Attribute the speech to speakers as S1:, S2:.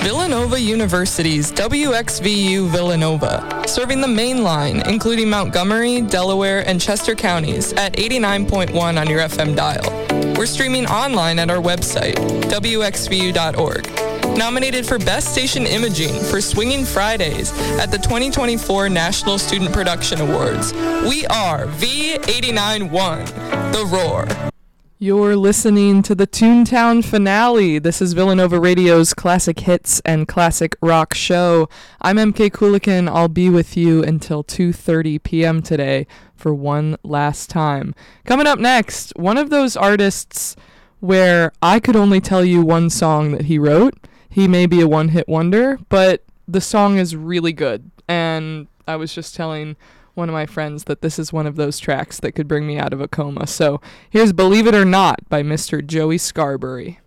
S1: Villanova University's WXVU Villanova, serving the main line, including Montgomery, Delaware, and Chester counties at 89.1 on your FM dial. We're streaming online at our website, wxvu.org. Nominated for Best Station Imaging for Swinging Fridays at the 2024 National Student Production Awards. We are V89.1, The Roar.
S2: You're listening to the Toontown finale. This is Villanova Radio's classic hits and classic rock show. I'm MK Coolican. I'll be with you until 2:30 p.m. today for one last time. Coming up next, one of those artists where I could only tell you one song that he wrote. He may be a one-hit wonder, but the song is really good. And I was just telling one of my friends that this is one of those tracks that could bring me out of a coma. So here's Believe It or Not by Mr. Joey Scarbury.